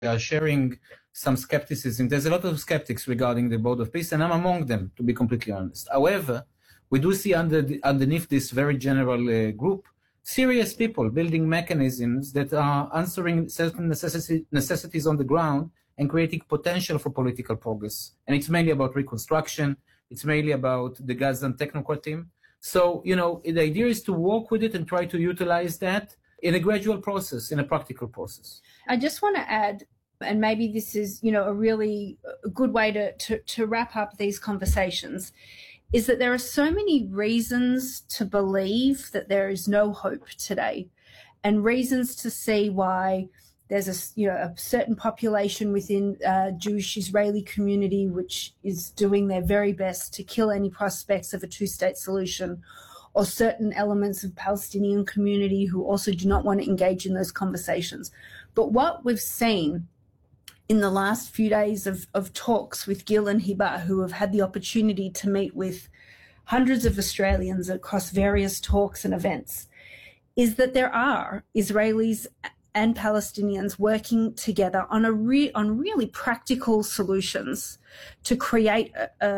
are sharing some skepticism. There's a lot of skeptics regarding the Board of Peace, and I'm among them, to be completely honest. However, we do see underneath this very general group serious people building mechanisms that are answering certain necessities on the ground and creating potential for political progress. And it's mainly about reconstruction. It's mainly about the Gazan technocrat team. So, the idea is to work with it and try to utilize that in a gradual process, in a practical process. I just want to add, and maybe this is, a really good way to wrap up these conversations, is that there are so many reasons to believe that there is no hope today, and reasons to see why there's a certain population within Jewish Israeli community which is doing their very best to kill any prospects of a two-state solution, or certain elements of Palestinian community who also do not want to engage in those conversations. But what we've seen in the last few days of talks with Gil and Hiba, who have had the opportunity to meet with hundreds of Australians across various talks and events, is that there are Israelis and Palestinians working together on really practical solutions to create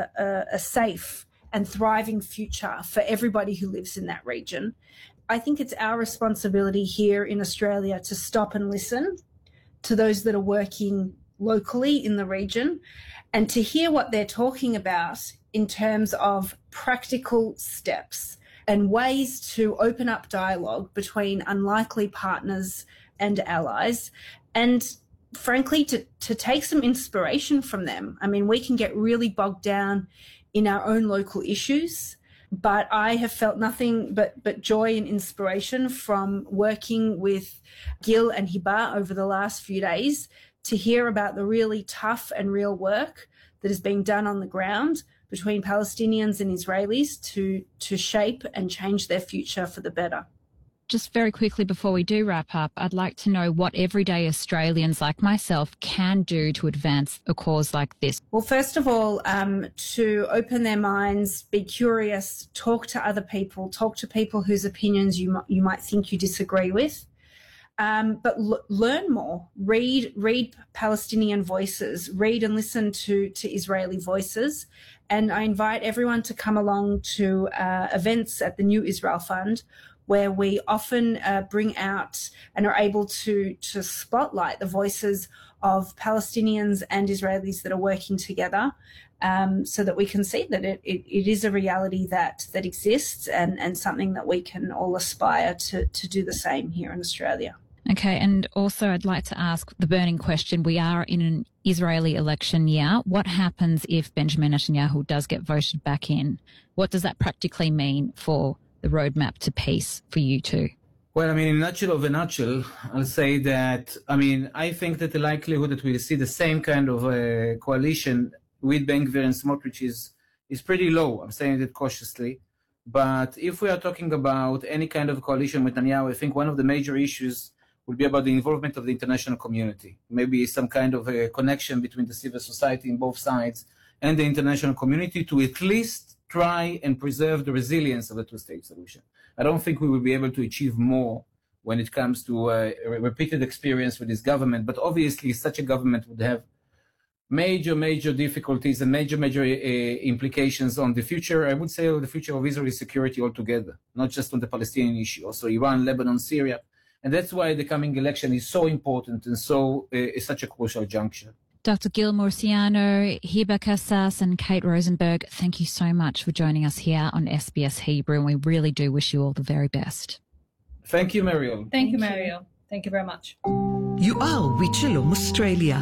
a safe and thriving future for everybody who lives in that region. I think it's our responsibility here in Australia to stop and listen to those that are working locally in the region and to hear what they're talking about in terms of practical steps and ways to open up dialogue between unlikely partners and allies, and frankly to take some inspiration from them. I mean, we can get really bogged down in our own local issues, but I have felt nothing but joy and inspiration from working with Gil and Hiba over the last few days to hear about the really tough and real work that is being done on the ground between Palestinians and Israelis to shape and change their future for the better. Just very quickly before we do wrap up, I'd like to know what everyday Australians like myself can do to advance a cause like this. Well, first of all, to open their minds, be curious, talk to other people, talk to people whose opinions you might think you disagree with. But learn more, read Palestinian voices, read and listen to Israeli voices. And I invite everyone to come along to events at the New Israel Fund, where we often bring out and are able to spotlight the voices of Palestinians and Israelis that are working together, so that we can see that it is a reality that exists and something that we can all aspire to do the same here in Australia. Okay, and also I'd like to ask the burning question. We are in an Israeli election year. What happens if Benjamin Netanyahu does get voted back in? What does that practically mean for the roadmap to peace for you two? Well, in a nutshell, I'll say that, I think that the likelihood that we'll see the same kind of coalition with Ben Gvir and Smotrich is pretty low. I'm saying it cautiously. But if we are talking about any kind of coalition with Netanyahu, I think one of the major issues will be about the involvement of the international community. Maybe some kind of a connection between the civil society in both sides and the international community to at least try and preserve the resilience of the two-state solution. I don't think we will be able to achieve more when it comes to a repeated experience with this government, but obviously such a government would have major difficulties and major implications on the future, I would say, of the future of Israeli security altogether, not just on the Palestinian issue, also Iran, Lebanon, Syria. And that's why the coming election is so important and is such a crucial juncture. Dr. Gil Murciano, Hiba Kassas and Kate Rosenberg, thank you so much for joining us here on SBS Hebrew, and we really do wish you all the very best. Thank you, Mariel. Thank you, Mariel. Thank you very much. You are with Shalom Australia.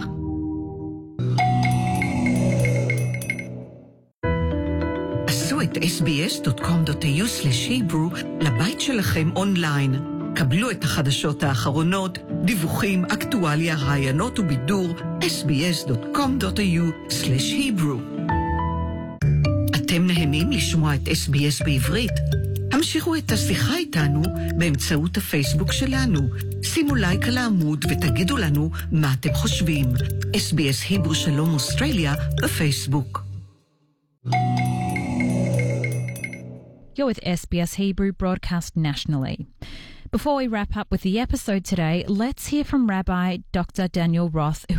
עשו את sbs.com.au/hebrew לבית שלכם אונליין. קבלו את החדשות האחרונות, דיווחים, אקטואליה, רעיונות ובידור, sbs.com.au/hebrew. אתם נהנים לשמוע את SBS בעברית? המשיכו את השיחה איתנו באמצעות הפייסבוק שלנו. שימו לייק על העמוד ותגידו לנו מה אתם חושבים. SBS היברו שלום אוסטרליה בפייסבוק. You're with SBS Hebrew, broadcast nationally. Before we wrap up with the episode today, let's hear from Rabbi Dr. Daniel Roth,